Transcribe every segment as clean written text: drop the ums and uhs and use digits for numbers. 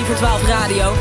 voor 12 radio.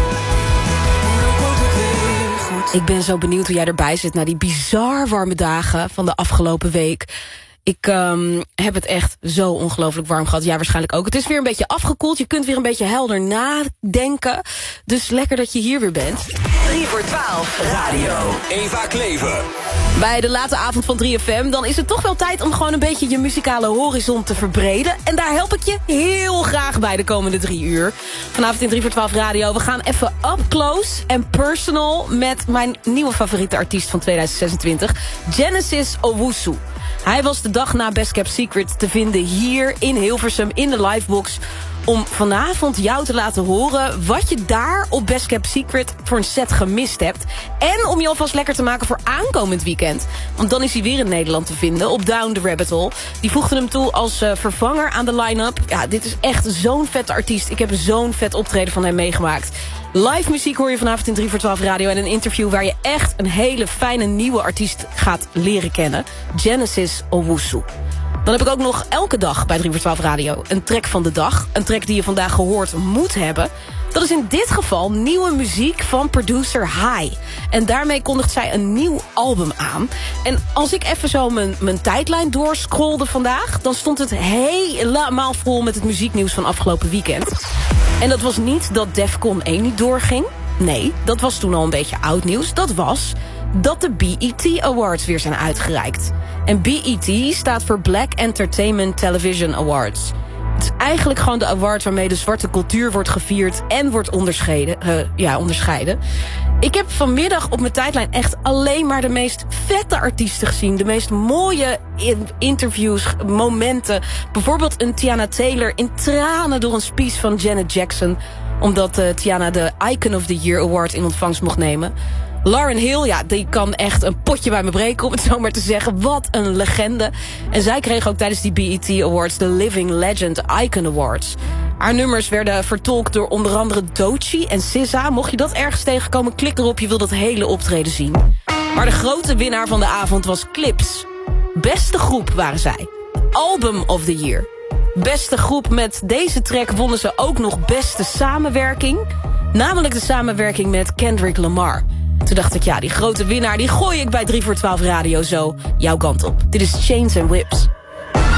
Ik ben zo benieuwd hoe jij erbij zit na die bizar warme dagen van de afgelopen week. Ik heb het echt zo ongelooflijk warm gehad. Jij waarschijnlijk ook. Het is weer een beetje afgekoeld. Je kunt weer een beetje helder nadenken. Dus lekker dat je hier weer bent. 3 voor 12 radio. Eva Klever. Bij de late avond van 3FM, dan is het toch wel tijd om gewoon een beetje je muzikale horizon te verbreden. En daar help ik je heel graag bij de komende 3 uur. Vanavond in 3 voor 12 radio. We gaan even up close and personal met mijn nieuwe favoriete artiest van 2026. Genesis Owusu. Hij was de dag na Best Kept Secret te vinden hier in Hilversum in de Livebox, om vanavond jou te laten horen wat je daar op Best Kept Secret voor een set gemist hebt. En om je alvast lekker te maken voor aankomend weekend. Want dan is hij weer in Nederland te vinden op Down the Rabbit Hole. Die voegden hem toe als vervanger aan de line-up. Ja, dit is echt zo'n vette artiest. Ik heb zo'n vet optreden van hem meegemaakt. Live muziek hoor je vanavond in 3 voor 12 radio. En een interview waar je echt een hele fijne nieuwe artiest gaat leren kennen. Genesis Owusu. Dan heb ik ook nog elke dag bij 3 voor 12 radio een track van de dag. Een track die je vandaag gehoord moet hebben. Dat is in dit geval nieuwe muziek van producer Hai. En daarmee kondigt zij een nieuw album aan. En als ik even zo mijn tijdlijn doorscrollde vandaag, dan stond het helemaal vol met het muzieknieuws van afgelopen weekend. En dat was niet dat Defcon 1 niet doorging. Nee, dat was toen al een beetje oud nieuws. Dat was dat de BET Awards weer zijn uitgereikt. En BET staat voor Black Entertainment Television Awards. Het is eigenlijk gewoon de award waarmee de zwarte cultuur wordt gevierd en wordt onderscheiden. Ik heb vanmiddag op mijn tijdlijn echt alleen maar de meest vette artiesten gezien. De meest mooie interviews, momenten. Bijvoorbeeld een Tiana Taylor in tranen door een speech van Janet Jackson, omdat Tiana de Icon of the Year Award in ontvangst mocht nemen. Lauryn Hill, ja, die kan echt een potje bij me breken, om het zo maar te zeggen. Wat een legende. En zij kreeg ook tijdens die BET Awards de Living Legend Icon Awards. Haar nummers werden vertolkt door onder andere Doechii en SZA. Mocht je dat ergens tegenkomen, klik erop, je wil dat hele optreden zien. Maar de grote winnaar van de avond was Clips. Beste groep waren zij. Album of the Year. Beste groep, met deze track wonnen ze ook nog beste samenwerking. Namelijk de samenwerking met Kendrick Lamar. Toen dacht ik, ja, die grote winnaar die gooi ik bij 3 voor 12 radio zo jouw kant op. Dit is Chains and Whips.